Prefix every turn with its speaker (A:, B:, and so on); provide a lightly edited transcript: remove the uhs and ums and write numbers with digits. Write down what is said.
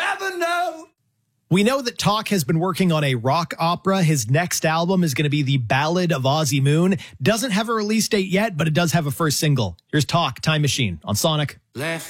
A: never know.
B: We know that Talk has been working on a rock opera. His next album is going to be The Ballad of Ozzy Moon. Doesn't have a release date yet, but it does have a first single. Here's Talk, Time Machine on Sonic.
A: Left